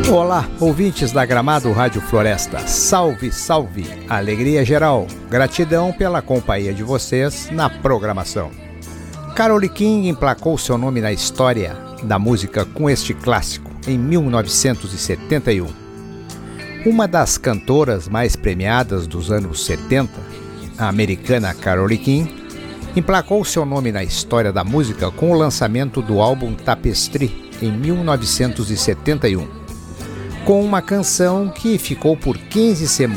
Olá, ouvintes da Gramado Rádio Floresta. Salve, salve! Alegria geral. Gratidão pela companhia de vocês na programação. Carole King emplacou seu nome na história da música com este clássico em 1971. Uma das cantoras mais premiadas dos anos 70, a americana Carole King, emplacou seu nome na história da música com o lançamento do álbum Tapestry em 1971. Com uma canção que ficou por 15 semanas